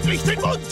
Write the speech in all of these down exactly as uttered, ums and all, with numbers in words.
nicht den Mund!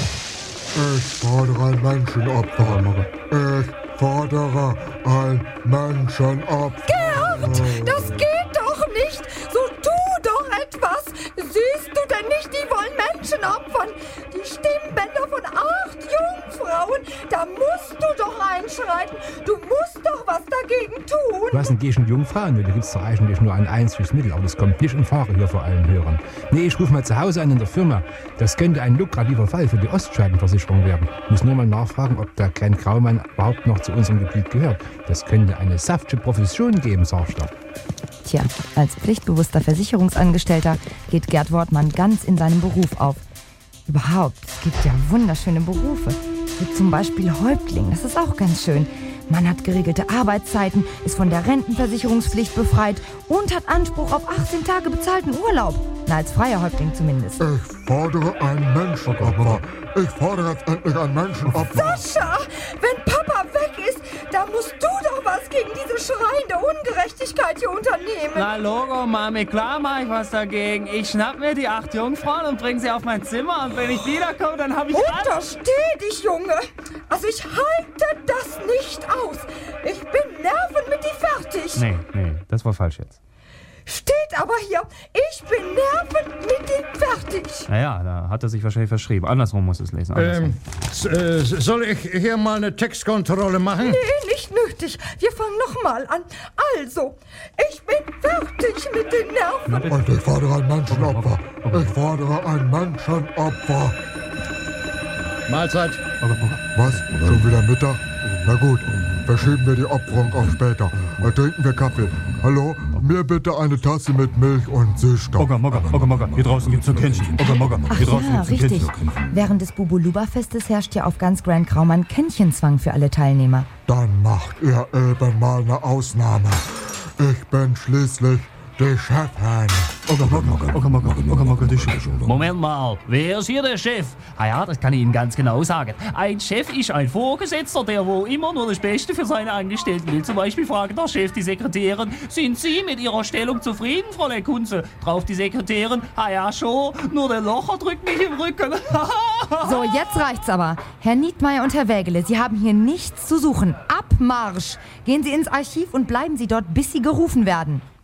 Ich fordere ein Menschenopfer. Ich fordere ein Menschenopfer. Gerd, das geht doch nicht. So tu doch etwas. Siehst du denn nicht, die wollen Menschen opfern? Die Stimmbänder von acht Jungfrauen. Da musst du doch einschreiten. Du musst doch was dagegen tun. Was denn gegen Jungfrauen? Da gibt's doch eigentlich nur ein einziges Mittel, aber das kommt nicht in Frage hier vor allen Hörern. Nee, ich rufe mal zu Hause an in der Firma. Das könnte ein lukrativer Fall für die Ostscheibenversicherung werden. Muss nur mal nachfragen, ob der Glenn Graumann überhaupt noch zu unserem Gebiet gehört. Das könnte eine saftige Profession geben, sagt er. Tja, als pflichtbewusster Versicherungsangestellter geht Gerd Wortmann ganz in seinem Beruf auf. Überhaupt, es gibt ja wunderschöne Berufe. Wie zum Beispiel Häuptling, das ist auch ganz schön. Man hat geregelte Arbeitszeiten, ist von der Rentenversicherungspflicht befreit und hat Anspruch auf achtzehn Tage bezahlten Urlaub. Na, als freier Häuptling zumindest. Ich fordere ein Menschenopfer. Ich fordere jetzt endlich ein Menschenopfer. Sascha, wenn Papa weg ist, dann musst du doch was gegen diese schreiende Ungerechtigkeit hier unternehmen. Na Logo, Mami, klar mach ich was dagegen. Ich schnapp mir die acht Jungfrauen und bring sie auf mein Zimmer. Und wenn ich wiederkomme, dann hab ich... Untersteh dich, Junge. Also ich halte das nicht aus. Ich bin nerven mit die fertig. Nee, nee, das war falsch jetzt. Steht aber hier, ich bin nerven mit die fertig. Naja, da hat er sich wahrscheinlich verschrieben. Andersrum muss es lesen. Ähm, s- äh, soll ich hier mal eine Textkontrolle machen? Nee, nicht nötig. Wir fangen nochmal an. Also, ich bin fertig mit den Nerven. Und ich fordere ein Menschenopfer. Ich fordere ein Menschenopfer. Mahlzeit. Was? Schon wieder Mittag? Na gut, verschieben wir die Opferung auf später. Dann trinken wir Kaffee. Hallo? Mir bitte eine Tasse mit Milch und Süßstoff. Ogger, Mogger, Ogger, Mogger, hier draußen gibt's ein Kännchen. Ogger, Mogger, Ach hier draußen ja, gibt's ein richtig. Kännchen. Während des Bubuluba-Festes herrscht ja auf ganz Grand Graumann Kännchenzwang für alle Teilnehmer. Dann macht ihr eben mal eine Ausnahme. Ich bin schließlich die Chefin. Ogger, Mogger, Ogger, Mogger, Ogger, Mogger, die Chef. Moment mal, wer ist hier der Chef? Ah ja, das kann ich Ihnen ganz genau sagen. Ein Chef ist ein Vorgesetzter, der wo immer nur das Beste für seine Angestellten will. Zum Beispiel fragt der Chef die Sekretärin, sind Sie mit Ihrer Stellung zufrieden, Fräulein Kunze? Drauf die Sekretärin, ah ja schon, nur der Locher drückt mich im Rücken. So, jetzt reicht's aber. Herr Niedmeyer und Herr Wägele, Sie haben hier nichts zu suchen. Abmarsch! Gehen Sie ins Archiv und bleiben Sie dort, bis Sie gerufen werden.